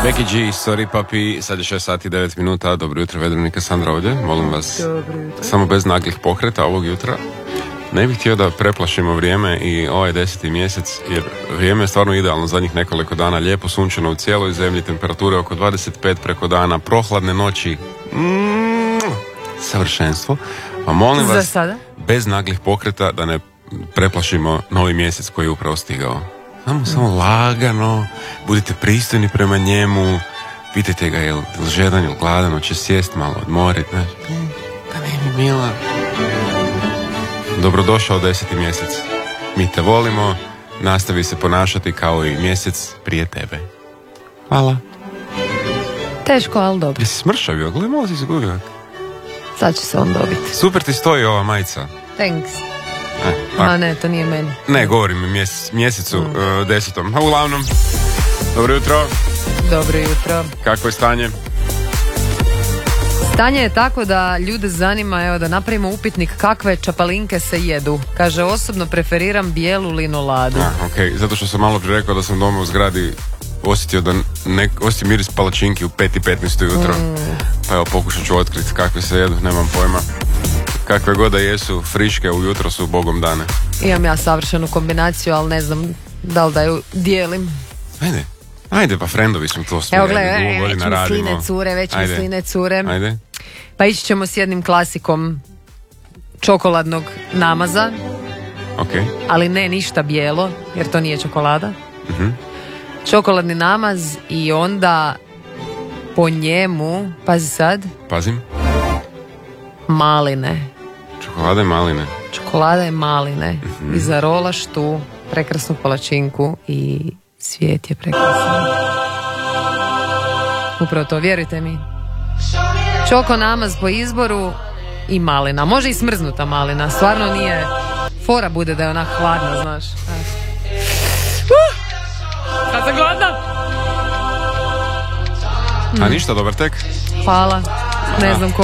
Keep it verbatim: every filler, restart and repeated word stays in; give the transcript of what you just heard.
Becky G, sorry papi, sad je šest sati i devet minuta, dobro jutro, Vedranika, Sandra ovdje, molim vas, samo bez naglih pokreta ovog jutra. Ne bih htio da preplašimo vrijeme i ovaj deseti mjesec, jer vrijeme je stvarno idealno zadnjih nekoliko dana, lijepo sunčano u cijeloj zemlji, temperature oko dvadeset pet preko dana, prohladne noći, mm, savršenstvo. Pa molim vas, bez naglih pokreta da ne preplašimo novi mjesec koji je upravo stigao. Samo, mm. samo lagano, budite pristojni prema njemu, pitajte ga je li žedan ili gladan, hoće sjest malo, odmorit, ne? Da ne mi mila. Dobrodošao deseti mjesec. Mi te volimo, nastavi se ponašati kao i mjesec prije tebe. Hvala. Teško, ali dobro. Jesi smršavio, gledaj, malo si izgubio. Sad će se on dobiti. Super ti stoji ova majica. Thanks. E, a ne, to nije meni. Ne, govorim mjesec, mjesecu mm. uh, desetom. A uglavnom, dobro jutro. Dobro jutro. Kako je stanje? Stanje je tako da ljude zanima, evo da napravimo upitnik kakve čapalinke se jedu. Kaže, osobno preferiram bijelu linoladu. Ah, ok, zato što sam malo prije rekao da sam doma u zgradi osjetio da nek, osjetim miris palačinki u pet i petnaest jutro. Mm. Pa evo, pokušat ću otkriti kakve se jedu, nemam pojma. Kakve god da jesu, friške ujutro su bogom dane. Imam ja savršenu kombinaciju, ali ne znam da li da ju dijelim. Ajde, ajde pa frendovi smo to smo. Evo gledaj, već mi sline cure, već mi sline cure. Ajde. Pa ići ćemo s jednim klasikom čokoladnog namaza. Ok. Ali ne ništa bijelo, jer to nije čokolada. Uh-huh. Čokoladni namaz i onda po njemu, pazi sad. Pazim. Maline. Čokolada je maline. Čokolada je maline. Mm-hmm. I zarolaš tu prekrasnu palačinku i svijet je prekrasan. Upravo to, vjerujte mi. Čoko namaz po izboru i malina. Može i smrznuta malina. Stvarno nije. Fora bude da je ona hladna, znaš. Uh! Kad sam gladna. A ništa, dobar tek. Hvala. Ne znam ko